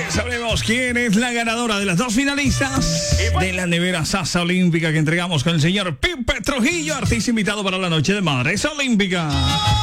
Sabremos quién es la ganadora de las dos finalistas de la nevera Sasa Olímpica que entregamos con el señor Pipe Trujillo, artista invitado para la noche de Madres Olímpica.